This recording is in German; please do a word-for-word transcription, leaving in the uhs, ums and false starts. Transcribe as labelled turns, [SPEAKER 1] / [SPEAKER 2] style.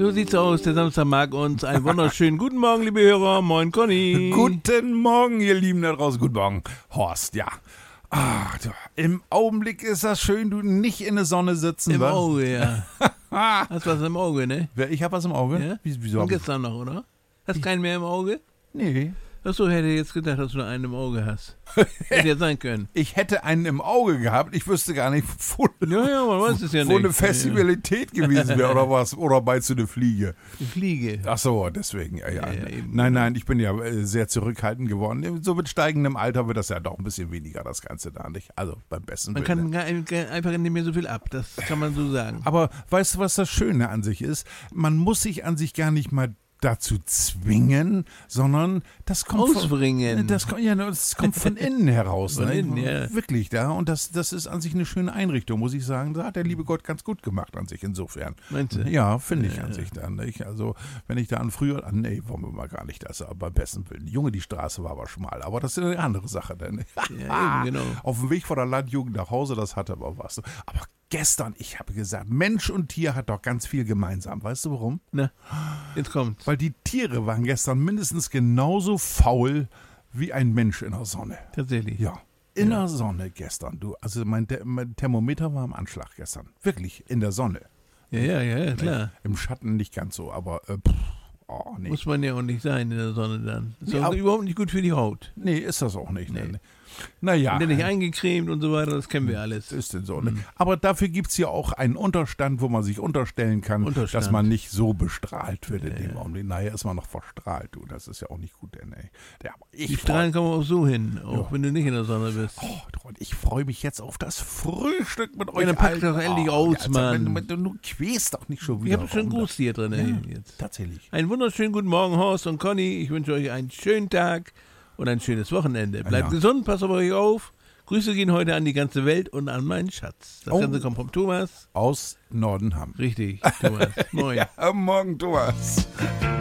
[SPEAKER 1] So sieht's aus, der Samstag mag uns. Einen wunderschönen guten Morgen, liebe Hörer. Moin, Conny.
[SPEAKER 2] Guten Morgen, ihr Lieben da draußen. Guten Morgen, Horst, ja. Ach, du, im Augenblick ist das schön, du nicht in der Sonne sitzen.
[SPEAKER 1] Im
[SPEAKER 2] wa?
[SPEAKER 1] Auge, ja. Hast was im Auge, ne?
[SPEAKER 2] Ich hab was im Auge?
[SPEAKER 1] Ja?
[SPEAKER 2] Wie, wieso
[SPEAKER 1] Von
[SPEAKER 2] hab ich-
[SPEAKER 1] gestern noch, oder? Hast keinen mehr im Auge?
[SPEAKER 2] Nee.
[SPEAKER 1] Achso, hätte ich jetzt gedacht, dass du nur einen im Auge hast. Hätte ja sein können.
[SPEAKER 2] Ich hätte einen im Auge gehabt, ich wüsste gar nicht, wo,
[SPEAKER 1] Ja, ja, man weiß es ja
[SPEAKER 2] wo
[SPEAKER 1] nicht.
[SPEAKER 2] eine Festivalität gewesen wäre oder was. Oder meinst du eine Fliege?
[SPEAKER 1] Die Fliege.
[SPEAKER 2] Ach so, deswegen, ja, ja.
[SPEAKER 1] Ja, ja, eben.
[SPEAKER 2] nein, nein, ich bin ja äh, sehr zurückhaltend geworden. So mit steigendem Alter wird das ja doch ein bisschen weniger, das Ganze da nicht. Also beim besten
[SPEAKER 1] Man
[SPEAKER 2] Willen.
[SPEAKER 1] kann gar- gar- einfach nicht mehr so viel ab, das kann man so sagen.
[SPEAKER 2] Aber weißt du, was das Schöne an sich ist? Man muss sich an sich gar nicht mal dazu zwingen, sondern das kommt
[SPEAKER 1] Ausbringen.
[SPEAKER 2] von, das, kommt- ja, das kommt von innen heraus.
[SPEAKER 1] Von
[SPEAKER 2] ne?
[SPEAKER 1] innen, ja.
[SPEAKER 2] Wirklich, da. Und das, das ist an sich eine schöne Einrichtung, muss ich sagen. Da hat der liebe Gott ganz gut gemacht an sich insofern.
[SPEAKER 1] Meinst du?
[SPEAKER 2] Ja, finde ich
[SPEAKER 1] Ja,
[SPEAKER 2] an
[SPEAKER 1] ja.
[SPEAKER 2] sich dann. Nicht? Also, wenn ich da an früher, an, nee, wollen wir mal gar nicht das, aber beim besten Willen. Junge, die Straße war aber schmal, aber das ist eine andere Sache. Denn.
[SPEAKER 1] Ja, eben, genau.
[SPEAKER 2] Auf dem Weg von der Landjugend nach Hause, das hatte aber was. Aber gestern, ich habe gesagt, Mensch und Tier hat doch ganz viel gemeinsam. Weißt du warum?
[SPEAKER 1] Na, jetzt kommt's.
[SPEAKER 2] Weil die Tiere waren gestern mindestens genauso faul wie ein Mensch in der Sonne.
[SPEAKER 1] Tatsächlich.
[SPEAKER 2] Ja, in der Sonne gestern. Du, also mein, The- mein Thermometer war am Anschlag gestern. Wirklich, in der Sonne.
[SPEAKER 1] Ja, ja, ja, ja, klar.
[SPEAKER 2] Im Schatten nicht ganz so, aber äh, pff, oh, nee.
[SPEAKER 1] Muss man ja auch nicht sein in der Sonne dann. Ist
[SPEAKER 2] Nee,
[SPEAKER 1] auch
[SPEAKER 2] aber-
[SPEAKER 1] überhaupt nicht gut für die Haut.
[SPEAKER 2] Nee, ist das auch nicht.
[SPEAKER 1] Nee.
[SPEAKER 2] Ne? Naja.
[SPEAKER 1] Und dann nicht eingecremt und so weiter, das kennen wir alles.
[SPEAKER 2] Ist denn so, ne? Aber dafür gibt es ja auch einen Unterstand, wo man sich unterstellen kann,
[SPEAKER 1] Unterstand.
[SPEAKER 2] dass man nicht so bestrahlt wird in
[SPEAKER 1] Ja,
[SPEAKER 2] dem
[SPEAKER 1] ja.
[SPEAKER 2] Augenblick. Naja, ist man noch verstrahlt, du. Das ist ja auch nicht gut, denn ey. Ja, aber
[SPEAKER 1] Die
[SPEAKER 2] ich
[SPEAKER 1] Strahlen kommen auch so hin, auch
[SPEAKER 2] Ja.
[SPEAKER 1] wenn du nicht in der Sonne bist.
[SPEAKER 2] Oh, und ich freue mich jetzt auf das Frühstück mit euch.
[SPEAKER 1] dann pack
[SPEAKER 2] Alten.
[SPEAKER 1] doch endlich
[SPEAKER 2] Oh,
[SPEAKER 1] aus,
[SPEAKER 2] ja, also,
[SPEAKER 1] Mann.
[SPEAKER 2] wenn- wenn- Du quälst doch nicht schon
[SPEAKER 1] Ich
[SPEAKER 2] wieder.
[SPEAKER 1] habe schon einen
[SPEAKER 2] rum.
[SPEAKER 1] Gruß hier drin
[SPEAKER 2] Ja,
[SPEAKER 1] jetzt.
[SPEAKER 2] tatsächlich.
[SPEAKER 1] Einen wunderschönen guten Morgen, Horst und Conny. Ich wünsche euch einen schönen Tag und ein schönes Wochenende. Bleibt
[SPEAKER 2] Ja.
[SPEAKER 1] gesund, passt auf euch auf. Grüße gehen heute an die ganze Welt und an meinen Schatz. Das
[SPEAKER 2] Oh.
[SPEAKER 1] Ganze kommt vom Thomas.
[SPEAKER 2] Aus Nordenham.
[SPEAKER 1] Richtig, Thomas. Moin.
[SPEAKER 2] Ja, morgen, Thomas.